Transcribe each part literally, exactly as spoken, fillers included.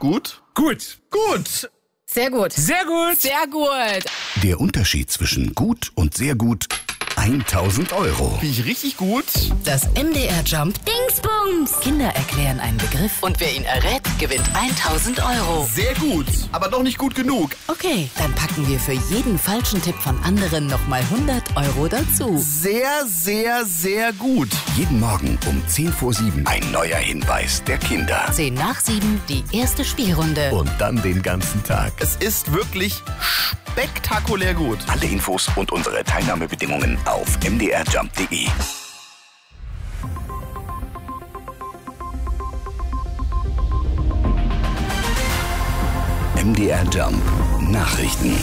gut? Gut. Gut. Sehr gut. Sehr gut. Sehr gut. Der Unterschied zwischen gut und sehr gut: tausend Euro. Bin ich richtig gut? Das M D R Jump Dingsbums. Kinder erklären einen Begriff und wer ihn errät, gewinnt tausend Euro. Sehr gut, aber noch nicht gut genug. Okay, dann packen wir für jeden falschen Tipp von anderen nochmal hundert Euro dazu. Sehr, sehr, sehr gut. Jeden Morgen um zehn vor sieben ein neuer Hinweis der Kinder. zehn nach sieben, die erste Spielrunde. Und dann den ganzen Tag. Es ist wirklich spektakulär gut. Alle Infos und unsere Teilnahmebedingungen auf m d r jump punkt d e. M D R Jump Nachrichten.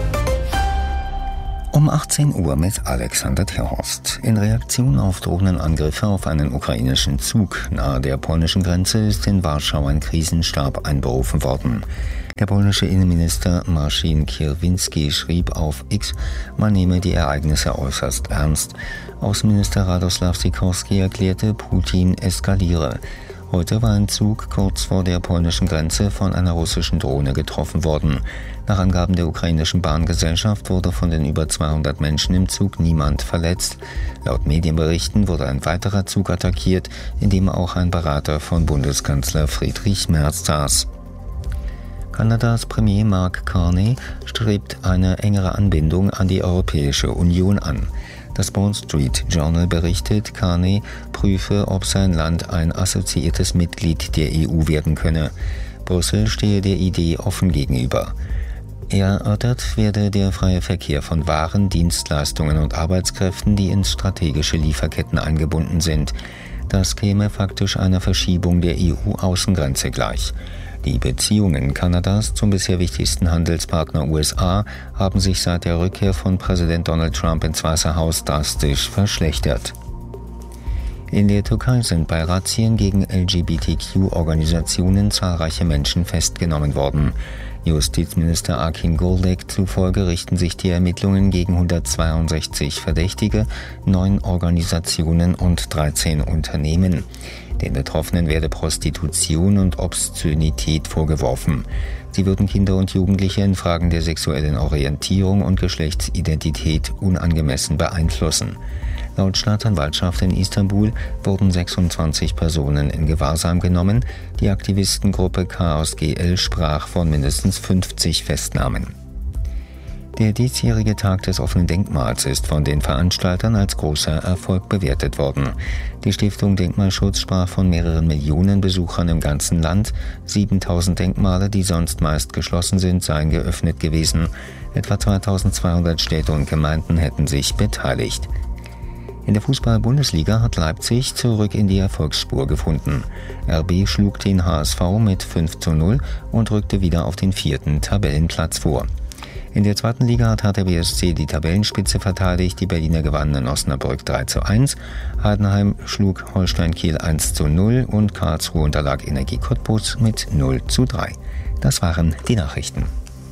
Um achtzehn Uhr mit Alexander Terhorst. In Reaktion auf Drohnenangriffe auf einen ukrainischen Zug nahe der polnischen Grenze ist in Warschau ein Krisenstab einberufen worden. Der polnische Innenminister Marcin Kierwiński schrieb auf X, man nehme die Ereignisse äußerst ernst. Außenminister Radoslaw Sikorski erklärte, Putin eskaliere. Heute war ein Zug kurz vor der polnischen Grenze von einer russischen Drohne getroffen worden. Nach Angaben der ukrainischen Bahngesellschaft wurde von den über zweihundert Menschen im Zug niemand verletzt. Laut Medienberichten wurde ein weiterer Zug attackiert, in dem auch ein Berater von Bundeskanzler Friedrich Merz saß. Kanadas Premier Mark Carney strebt eine engere Anbindung an die Europäische Union an. Das Wall Street Journal berichtet, Carney prüfe, ob sein Land ein assoziiertes Mitglied der E U werden könne. Brüssel stehe der Idee offen gegenüber. Erörtert werde der freie Verkehr von Waren, Dienstleistungen und Arbeitskräften, die in strategische Lieferketten eingebunden sind. Das käme faktisch einer Verschiebung der E U-Außengrenze gleich. Die Beziehungen Kanadas zum bisher wichtigsten Handelspartner U S A haben sich seit der Rückkehr von Präsident Donald Trump ins Weiße Haus drastisch verschlechtert. In der Türkei sind bei Razzien gegen L G B T Q-Organisationen zahlreiche Menschen festgenommen worden. Justizminister Akin Gürlek zufolge richten sich die Ermittlungen gegen hundertzweiundsechzig Verdächtige, neun Organisationen und dreizehn Unternehmen. Den Betroffenen werde Prostitution und Obszönität vorgeworfen. Sie würden Kinder und Jugendliche in Fragen der sexuellen Orientierung und Geschlechtsidentität unangemessen beeinflussen. Laut Staatsanwaltschaft in Istanbul wurden sechsundzwanzig Personen in Gewahrsam genommen. Die Aktivistengruppe Chaos G L sprach von mindestens fünfzig Festnahmen. Der diesjährige Tag des offenen Denkmals ist von den Veranstaltern als großer Erfolg bewertet worden. Die Stiftung Denkmalschutz sprach von mehreren Millionen Besuchern im ganzen Land. siebentausend Denkmale, die sonst meist geschlossen sind, seien geöffnet gewesen. Etwa zweitausendzweihundert Städte und Gemeinden hätten sich beteiligt. In der Fußball-Bundesliga hat Leipzig zurück in die Erfolgsspur gefunden. R B schlug den H S V mit fünf zu null und rückte wieder auf den vierten Tabellenplatz vor. In der zweiten Liga hat Hertha B S C die Tabellenspitze verteidigt. Die Berliner gewannen in Osnabrück drei zu eins. Heidenheim schlug Holstein Kiel eins zu null und Karlsruhe unterlag Energie Cottbus mit null zu drei. Das waren die Nachrichten.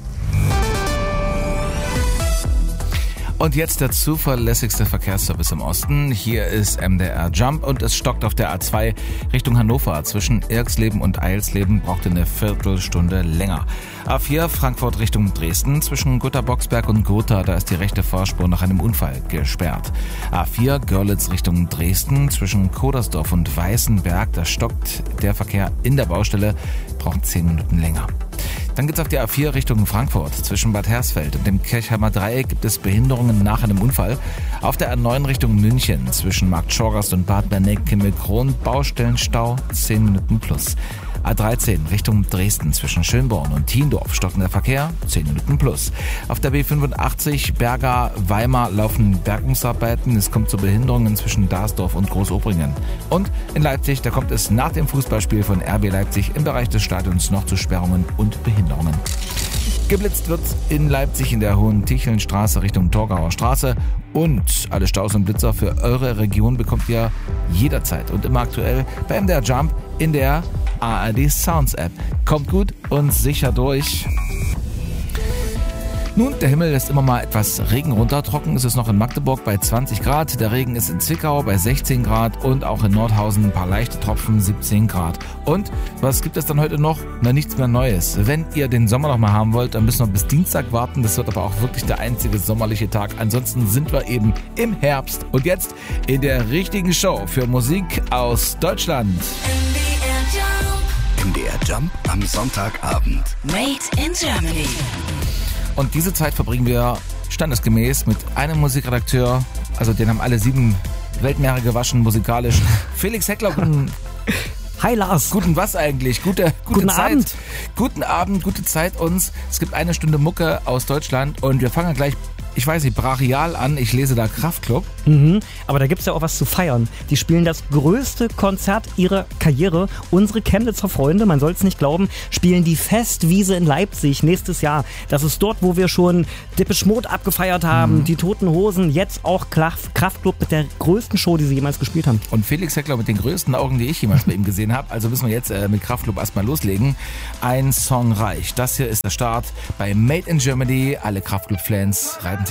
Und jetzt der zuverlässigste Verkehrsservice im Osten. Hier ist M D R Jump und es stockt auf der A zwei Richtung Hannover. Zwischen Irxleben und Eilsleben braucht eine Viertelstunde länger. A vier Frankfurt Richtung Dresden. Zwischen Gotha-Boxberg und Gotha, da ist die rechte Fahrspur nach einem Unfall gesperrt. A vier Görlitz Richtung Dresden. Zwischen Kodersdorf und Weißenberg, da stockt der Verkehr in der Baustelle, braucht zehn Minuten länger. Dann geht's auf die A vier Richtung Frankfurt. Zwischen Bad Hersfeld und dem Kirchheimer Dreieck gibt es Behinderungen nach einem Unfall. Auf der A neun Richtung München zwischen Markt Schorgast und Bad Bernecke-Kron Baustellenstau zehn Minuten plus. A dreizehn Richtung Dresden zwischen Schönborn und Thiendorf stockender Verkehr zehn Minuten plus. Auf der B fünfundachtzig Berger-Weimar laufen Bergungsarbeiten. Es kommt zu Behinderungen zwischen Darsdorf und Großobringen. Und in Leipzig, da kommt es nach dem Fußballspiel von R B Leipzig im Bereich des Stadions noch zu Sperrungen und Behinderungen. Geblitzt wird in Leipzig in der Hohen-Ticheln-Straße Richtung Torgauer Straße. Und alle Staus und Blitzer für eure Region bekommt ihr jederzeit und immer aktuell bei M D R Jump in der A R D Sounds App. Kommt gut und sicher durch. Nun, der Himmel lässt immer mal etwas Regen runter. Trocken ist es noch in Magdeburg bei zwanzig Grad. Der Regen ist in Zwickau bei sechzehn Grad und auch in Nordhausen ein paar leichte Tropfen, siebzehn Grad. Und was gibt es dann heute noch? Na, nichts mehr Neues. Wenn ihr den Sommer noch mal haben wollt, dann müssen wir bis Dienstag warten. Das wird aber auch wirklich der einzige sommerliche Tag. Ansonsten sind wir eben im Herbst. Und jetzt in der richtigen Show für Musik aus Deutschland. M D R Jump am Sonntagabend. Made in Germany. Und diese Zeit verbringen wir standesgemäß mit einem Musikredakteur, also den haben alle sieben Weltmeere gewaschen musikalisch. Felix Heckler, guten, Hi Lars. guten was eigentlich? Gute, gute Guten Zeit. Abend. Guten Abend, gute Zeit uns. Es gibt eine Stunde Mucke aus Deutschland und wir fangen gleich, ich weiß nicht, brachial an. Ich lese da Kraftklub. Mhm, aber da gibt's ja auch was zu feiern. Die spielen das größte Konzert ihrer Karriere. Unsere Chemnitzer Freunde, man soll es nicht glauben, spielen die Festwiese in Leipzig nächstes Jahr. Das ist dort, wo wir schon Depeche Mode abgefeiert haben, mhm. die Toten Hosen, jetzt auch Kraftklub mit der größten Show, die sie jemals gespielt haben. Und Felix Heckler mit den größten Augen, die ich jemals bei ihm gesehen habe. Also müssen wir jetzt äh, mit Kraftklub erstmal loslegen. Ein Song reicht. Das hier ist der Start bei Made in Germany. Alle Kraftklub-Fans reiben